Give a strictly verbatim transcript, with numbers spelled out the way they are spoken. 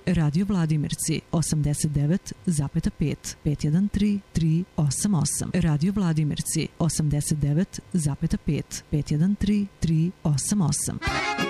Radio Vladimirci osamdeset devet zarez pet pet jedan tri tri osam osam. Radio Vladimirci osamdeset devet zarez pet pet jedan tri tri osam osam.